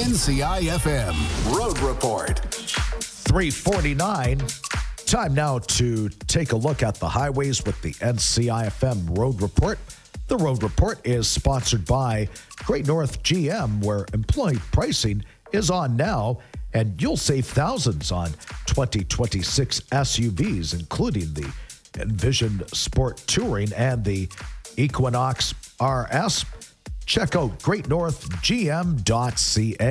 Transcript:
NCIFM Road Report. 3:49. Time now to take a look at the highways with the NCIFM Road Report. The Road Report is sponsored by Great North GM, where employee pricing is on now, and you'll save thousands on 2026 SUVs, including the Envision Sport Touring and the Equinox RS. Check out greatnorthgm.ca.